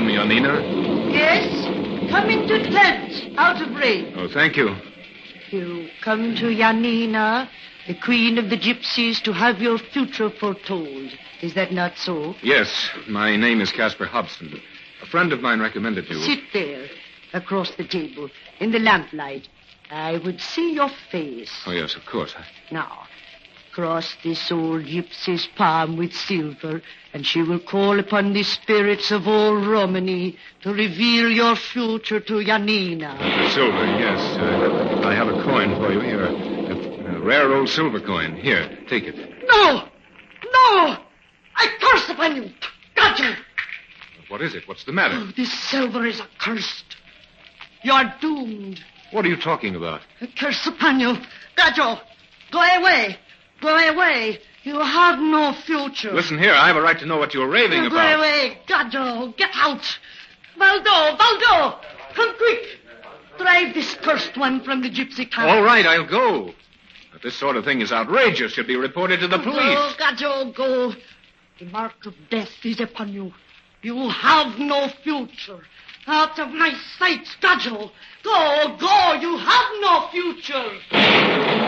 welcome, Yanina. Yes? Come into tent, out of range. Oh, thank you. You come to Yanina, the queen of the gypsies, to have your future foretold. Is that not so? Yes, my name is Caspar Hobson. A friend of mine recommended you. Sit there, across the table, in the lamplight. I would see your face. Oh, yes, of course. Now, cross this old gypsy's palm with silver, and she will call upon the spirits of old Romany to reveal your future to Yanina. Silver, yes. I have a coin for you here. A rare old silver coin. Here, take it. No! No! I curse upon you! Got you! What is it? What's the matter? Oh, this silver is accursed. You are doomed. What are you talking about? A curse upon you. Gadjo, go away. Go away. You have no future. Listen here, I have a right to know what you're raving about. Go away, Gadjo. Get out. Valdo, come quick. Drive this cursed one from the gypsy camp. All right, I'll go. But this sort of thing is outrageous. Should be reported to the police. Go, Gadjo, go. The mark of death is upon you. You have no future. Out of my sight, Gadjo. Go. You have no future.